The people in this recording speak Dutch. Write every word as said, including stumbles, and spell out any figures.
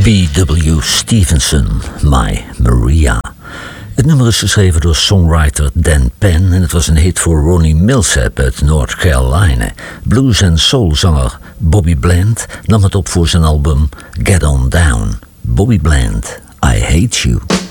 B W Stevenson, My Maria. Het nummer is geschreven door songwriter Dan Penn en het was een hit voor Ronnie Milsap uit North Carolina. Blues- en soulzanger Bobby Bland nam het op voor zijn album Get On Down. Bobby Bland, I Hate You.